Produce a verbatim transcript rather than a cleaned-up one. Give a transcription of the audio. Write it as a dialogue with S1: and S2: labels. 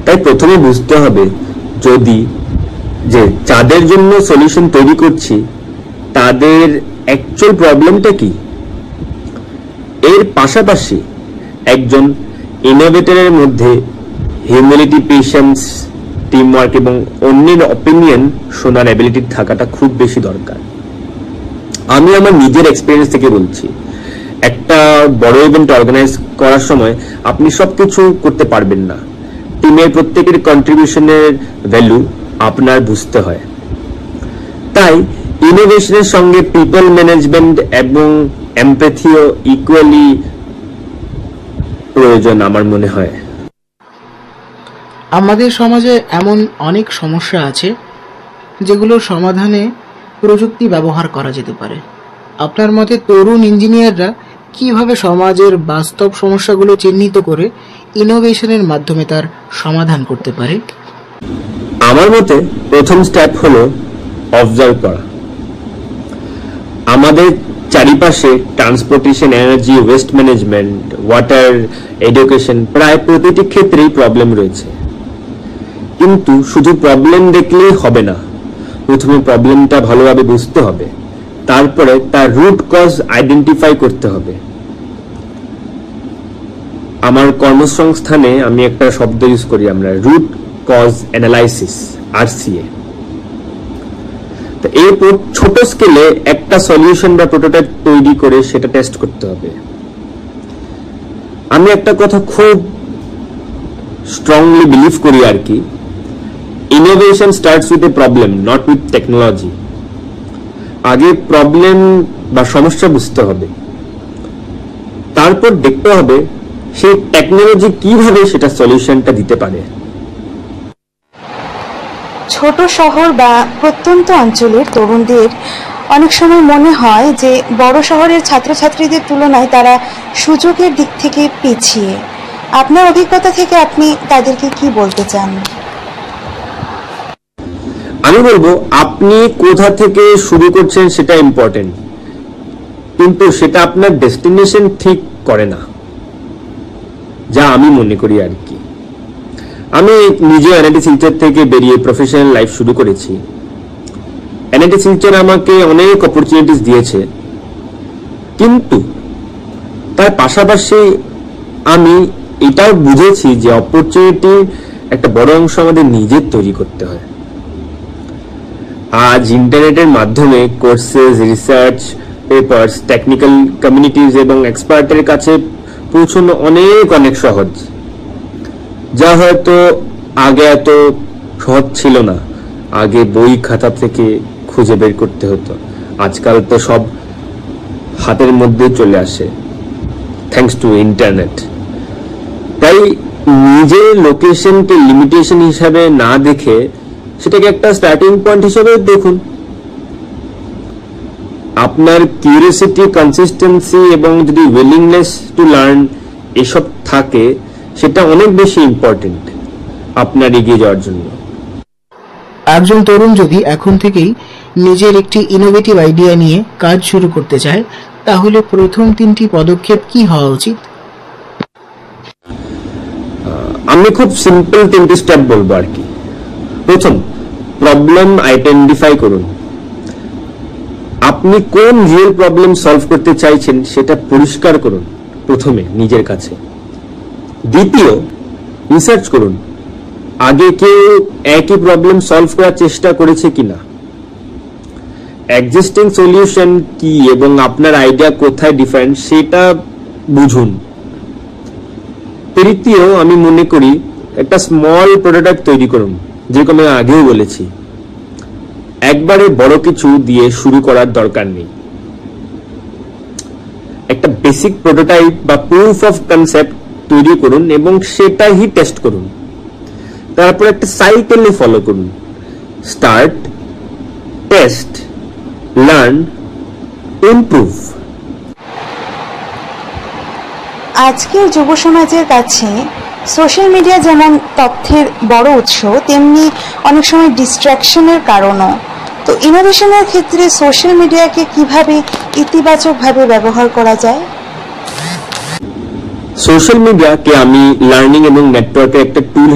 S1: তাই প্রথমে বুঝতে হবে যদি যে যাদের জন্য সলিউশন তৈরি করছি তাদের অ্যাকচুয়াল প্রবলেমটা কি। এর পাশাপাশি একজন ইনোভেটরের মধ্যে হিউম্যানিটি, পেশেন্স, টিমওয়ার্ক এবং অন্যের অপিনিয়ন শোনার অ্যাবিলিটি থাকাটা খুব বেশি দরকার। আমি আমার নিজের এক্সপিরিয়েন্স থেকে বলছি, একটা বড় ইভেন্ট অর্গানাইজ করার সময় আপনি সবকিছু করতে পারবেন না। টিমের প্রত্যেকের কন্ট্রিবিউশনের ভ্যালু আপনার বুঝতে হয়। তাই ইনোভেশনের সঙ্গে পিপল ম্যানেজমেন্ট এবং এমপ্যাথিও ইকুয়ালি প্রয়োজন আমার মনে হয়।
S2: আমাদের সমাজে এমন অনেক সমস্যা আছে যেগুলোর সমাধানে প্রযুক্তি ব্যবহার করা যেতে পারে। আপনার মতে তরুণ ইঞ্জিনিয়াররা কিভাবে সমাজের বাস্তব সমস্যাগুলো চিহ্নিত করে ইনোভেশনের মাধ্যমে তার সমাধান করতে পারে?
S1: আমার মতে প্রথম স্টেপ হলো অবজার্ভ করা। আমাদের চারিপাশে transportation, energy, waste management, water, education, প্রায় প্রতিটি ক্ষেত্রেই প্রবলেম রয়েছে। কিন্তু শুধু প্রবলেম দেখলেই হবে না, প্রথমে প্রবলেমটা ভালোভাবে বুঝতে হবে, তারপরে তার রুট কজ আইডেন্টিফাই করতে হবে। আমার কর্মসংস্থানে আমি একটা শব্দ ইউজ করি, আমরা রুট কজ অ্যানালাইসিস, আরসিএ। তো এই ছোট স্কেলে একটা সলিউশন বা প্রোটোটাইপ তৈরি করে সেটা টেস্ট করতে হবে। আমি একটা কথা খুব স্ট্রংলি বিলিভ করি আর কি, innovation starts with a problem, not with technology. আগে প্রবলেম বা সমস্যা বুঝতে হবে, তারপর দেখতে হবে সেই টেকনোলজি কিভাবে সেটা সলিউশনটা দিতে পারে।
S3: ছোট শহর বা প্রত্যন্ত অঞ্চলের তরুণদের অনেক সময় মনে হয় যে বড় শহরের ছাত্রছাত্রীদের তুলনায় তারা সুযোগের দিক থেকে পিছিয়ে। আপনার অভিজ্ঞতা থেকে আপনি তাদেরকে কি বলতে চান?
S1: আমি বলবো আপনি কোথা থেকে শুরু করছেন সেটা ইম্পর্টেন্ট, কিন্তু সেটা আপনার ডেস্টিনেশন ঠিক করে না, যা আমি মনে করি আর কি। আমি নিজে এনআইটি শিলচর থেকে বেরিয়ে প্রফেশনাল লাইফ শুরু করেছি। এনআইটি শিলচর আমাকে অনেক অপরচুনিটিস দিয়েছে, কিন্তু তার পাশাপাশি আমি এটাও বুঝেছি যে অপরচুনিটি একটা বড় অংশ আমাদের নিজের তৈরি করতে হয়। আজ ইন্টারনেটের মাধ্যমে courses, research papers, technical communities এবং এক্সপার্টের কাছে পৌঁছানো অনেক অনেক সহজ, যা হয়তো আগে এত সহজ ছিল না। আগে বই খাতা থেকে খুঁজে বের করতে হতো, আজকাল তো সব হাতের মধ্যে চলে আসে থ্যাঙ্কস টু ইন্টারনেট। তাই নিজের লোকেশনকে লিমিটেশন হিসাবে না দেখে সেটাকে একটা স্টার্টিং পয়েন্ট হিসেবে দেখুন। আপনার কিউরিওসিটি, কনসিস্টেন্সি এবং যদি উইলিংনেস টু লার্ন এসব থাকে, সেটা অনেক বেশি ইম্পর্টেন্ট আপনার এগিয়ে যাওয়ার জন্য।
S2: একজন তরুণ যদি এখন থেকেই নিজের একটি ইনোভেটিভ আইডিয়া নিয়ে কাজ শুরু করতে চায়, তাহলে প্রথম তিনটি পদক্ষেপ কি হওয়া উচিত?
S1: আমি খুব সিম্পল তিনটি স্টেপ বলবো আর কি। প্রথম, প্রবলেম আইডেন্টিফাই করুন। আপনি কোন রিয়েল প্রবলেম সলভ করতে চাইছেন সেটা পরিষ্কার করুন প্রথমে নিজের কাছে। দ্বিতীয়, রিসার্চ করুন, আগে কেউ একই প্রবলেম সলভ করার চেষ্টা করেছে কিনা, এক্সিস্টিং সলিউশন কি এবং আপনার আইডিয়া কোথায় ডিফারেন্ট সেটা বুঝুন। তৃতীয়, আমি মনে করি একটা স্মল প্রোটোটাইপ তৈরি করুন, যেরকম আমি আগেও বলেছি। একবারে বড় কিছু দিয়ে শুরু করার দরকার নেই। একটা বেসিক প্রোটোটাইপ বা প্রুফ অফ কনসেপ্ট তৈরি করুন এবং সেটাই টেস্ট করুন। তারপর একটা সাইকেলে ফলো করুন, স্টার্ট, টেস্ট, লার্ন, ইমপ্রুভ।
S3: আজকের যুব সমাজের কাছে সোশ্যাল মিডিয়া যেমন তথ্যের বড় উৎস, তেমনি অনেক সময় ডিস্ট্রাকশনের কারণও। তো ইনোভেশনের ক্ষেত্রে সোশ্যাল মিডিয়াকে কিভাবে ইতিবাচকভাবে ব্যবহার করা যায়?
S1: সোশ্যাল মিডিয়াকে আমি লার্নিং এবং নেটওয়ার্কের একটা টুল